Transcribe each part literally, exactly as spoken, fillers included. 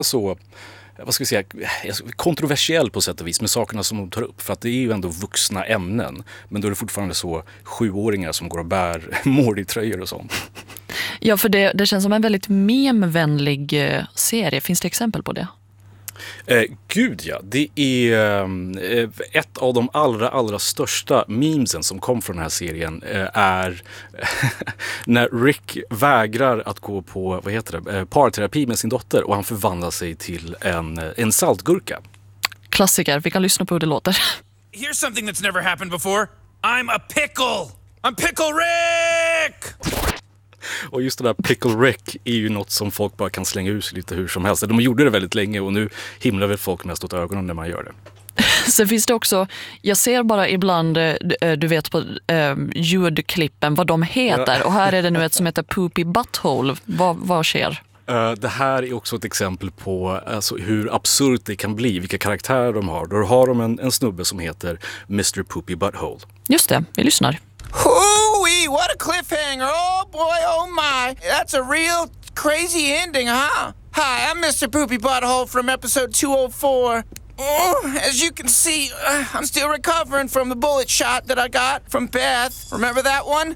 så, vad ska vi säga, kontroversiell på sätt och vis med sakerna som de tar upp. För att det är ju ändå vuxna ämnen. Men då är det fortfarande så sjuåringar som går och bär Morty-tröjor och sånt. Ja, för det, det känns som en väldigt memvänlig serie. Finns det exempel på det? Eh, gud ja, det är eh, ett av de allra, allra största memesen som kom från den här serien eh, är när Rick vägrar att gå på, vad heter det, eh, parterapi med sin dotter och han förvandlar sig till en, en saltgurka. Klassiker, vi kan lyssna på hur det låter. Here's something that's never happened before. I'm a pickle! I'm Pickle Rick! Och just det där Pickle Rick är ju något som folk bara kan slänga ut lite hur som helst. De gjorde det väldigt länge och nu himlar väl folk mest åt ögonen när man gör det. Sen finns det också, jag ser bara ibland, du vet på eh, ljudklippen vad de heter. Ja. Och här är det nu ett som heter Poopy Butthole. Vad, vad sker? Uh, det här är också ett exempel på alltså, hur absurt det kan bli, vilka karaktärer de har. Då har de en, en snubbe som heter mister Poopy Butthole. Just det, vi lyssnar. Hooey, what a cliffhanger. Oh boy, oh my. That's a real crazy ending, huh? Hi, I'm mister Poopy Butthole from episode two oh four. Oh, as you can see, uh, I'm still recovering from the bullet shot that I got from Beth. Remember that one?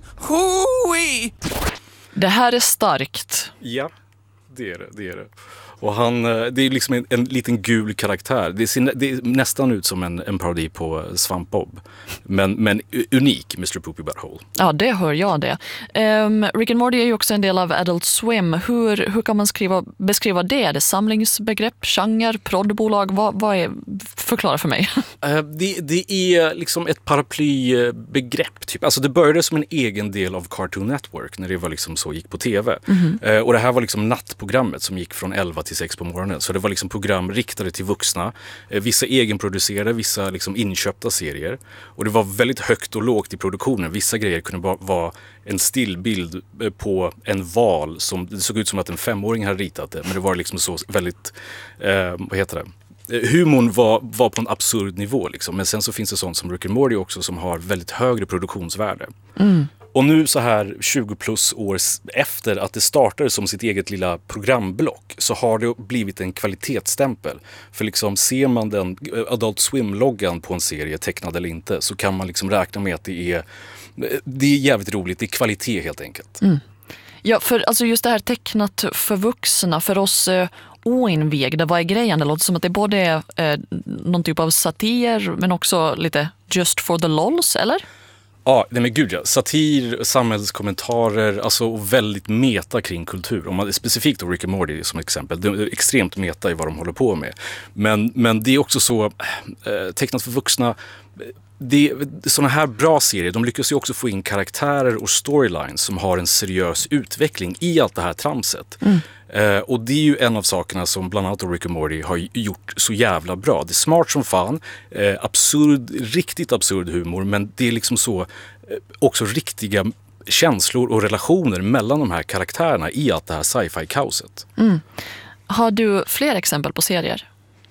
Hooey. Det här är starkt. Ja, det är det, det är det. Och han, det är liksom en, en liten gul karaktär. Det ser, det är nästan ut som en, en parodi på Svampbob. Men, men unik, mister Poopy Butthole. Ja, det hör jag det. Um, Rick and Morty är ju också en del av Adult Swim. Hur, hur kan man skriva, beskriva det? Är det samlingsbegrepp, genre, proddbolag? Vad, vad är, förklara för mig. Uh, det, det är liksom ett paraplybegrepp. Typ. Alltså det började som en egen del av Cartoon Network när det var liksom så gick på tv. Mm-hmm. Uh, och det här var liksom nattprogrammet som gick från elva till sex på morgonen. Så det var liksom program riktade till vuxna. Eh, vissa egenproducerade, vissa liksom inköpta serier. Och det var väldigt högt och lågt i produktionen. Vissa grejer kunde bara vara en stillbild på en val som det såg ut som att en femåring hade ritat det. Men det var liksom så väldigt, eh, vad heter det? Humorn var, var på en absurd nivå liksom. Men sen så finns det sånt som Rick and Morty också som har väldigt högre produktionsvärde. Mm. Och nu så här tjugo plus år efter att det startade som sitt eget lilla programblock så har det blivit en kvalitetsstämpel. För liksom ser man den Adult Swim-loggan på en serie, tecknad eller inte, så kan man liksom räkna med att det är, det är jävligt roligt, det är kvalitet helt enkelt. Mm. Ja, för alltså just det här tecknat för vuxna, för oss eh, oinvägda, vad är grejen? Det låter som att det både är eh, någon typ av satir men också lite just for the lols, eller? Ja, nej men gud ja. Satir, samhällskommentarer, alltså väldigt meta kring kultur. Om man specifikt då Rick and Morty som exempel, det är extremt meta i vad de håller på med. Men, men det är också så eh, tecknat för vuxna. Det, såna här bra serier, de lyckas ju också få in karaktärer och storylines som har en seriös utveckling i allt det här tramset. Mm. Eh, och det är ju en av sakerna som bland annat Rick and Morty har gjort så jävla bra. Det är smart som fan, eh, absurd, riktigt absurd humor, men det är liksom så eh, också riktiga känslor och relationer mellan de här karaktärerna i allt det här sci-fi-kaoset. Mm. Har du fler exempel på serier?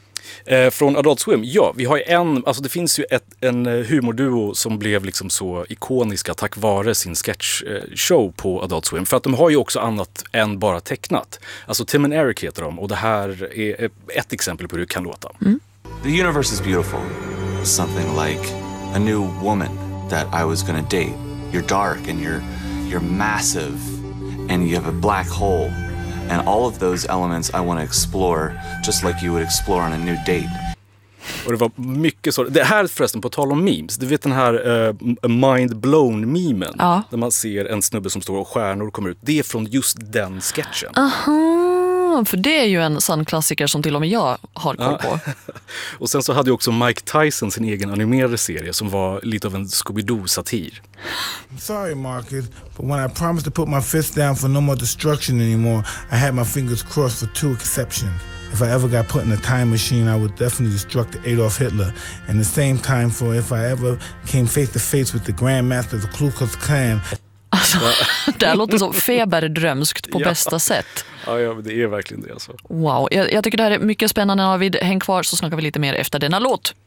Eh, från Adult Swim, ja, vi har ju en, alltså det finns ju ett, en humorduo som blev liksom så ikoniska tack vare sin sketchshow på Adult Swim, för att de har ju också annat än bara tecknat. Alltså Tim and Eric heter de, och det här är ett exempel på hur det kan låta. Mm. The universe is beautiful. Something like a new woman that I was gonna date. You're dark and you're you're massive and you have a black hole. And all of those elements I want to explore just like you would explore on a new date. Och det var mycket så. Det här förresten på tal om memes. Du vet den här uh, mind-blown-memen. Ja. Där man ser en snubbe som står och stjärnor kommer ut. Det är från just den sketchen. Aha, för det är ju en sann klassiker som till och med jag har koll på. Ja. Och sen så hade ju också Mike Tyson sin egen animerade serie som var lite av en Scooby-Doo-satir. I'm sorry, Marcus, but when I promised to put my fist down for no more destruction anymore, I had my fingers crossed for two exceptions. If I ever got put in a time machine, I would definitely destruct Adolf Hitler. And the same time for if I ever came face to face with the Grandmaster of the Ku Klux Klan. Alltså, det här låter så feberdrömskt på ja. bästa sätt. Ja, ja, det är verkligen det alltså. Wow, jag, jag tycker det här är mycket spännande. Navid, häng kvar så snackar vi lite mer efter denna låt.